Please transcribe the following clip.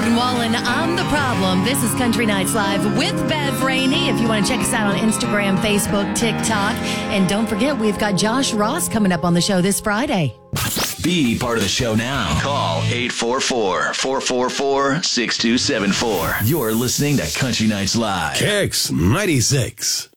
Morgan Wallen, I'm the problem. This is Country Nights Live with Bev Rainey. If you want to check us out on Instagram, Facebook, TikTok. And don't forget, we've got Josh Ross coming up on the show this Friday. Be part of the show now. Call 844-444-6274. You're listening to Country Nights Live. Kicks 96.